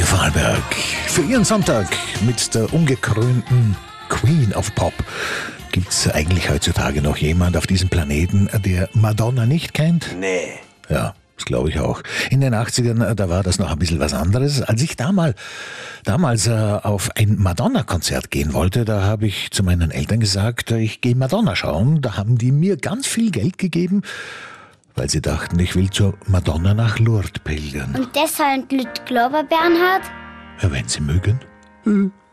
Claudia Vorarlberg für ihren Sonntag mit der ungekrönten Queen of Pop. Gibt es eigentlich heutzutage noch jemand auf diesem Planeten, der Madonna nicht kennt? Nee. Ja, das glaube ich auch. In den 80ern, da war das noch ein bisschen was anderes. Als ich damals auf ein Madonna-Konzert gehen wollte, da habe ich zu meinen Eltern gesagt, ich gehe Madonna schauen. Da haben die mir ganz viel Geld gegeben, weil sie dachten, ich will zur Madonna nach Lourdes pilgern. Und deshalb Lüt Glauber, Bernhard? Ja, wenn sie mögen.